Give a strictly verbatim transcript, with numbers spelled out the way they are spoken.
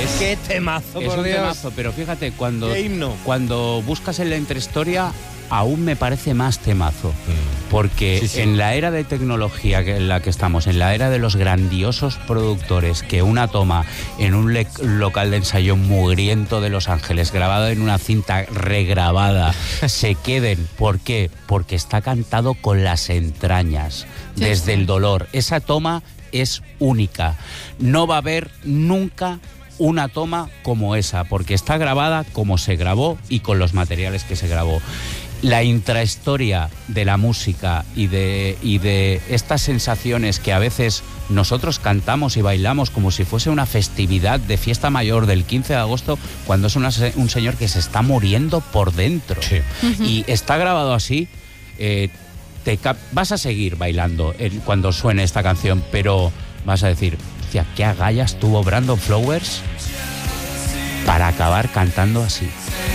Qué temazo, Es por un Dios. temazo, pero fíjate, cuando, Qué himno. cuando buscas en la intrahistoria, aún me parece más temazo. Mm. Porque Sí, sí. en la era de tecnología que- en la que estamos, en la era de los grandiosos productores, que una toma en un le- local de ensayo mugriento de Los Ángeles, grabado en una cinta regrabada, se queden. ¿Por qué? Porque está cantado con las entrañas, Sí, desde sí. el dolor. Esa toma es única. No va a haber nunca una toma como esa, porque está grabada como se grabó y con los materiales que se grabó. La intrahistoria de la música y de, y de estas sensaciones que a veces nosotros cantamos y bailamos como si fuese una festividad de fiesta mayor del quince de agosto, cuando es una se- un señor que se está muriendo por dentro. Sí. Y está grabado así, eh, te cap- vas a seguir bailando el- cuando suene esta canción, pero vas a decir, hostia, qué agallas tuvo Brandon Flowers para acabar cantando así.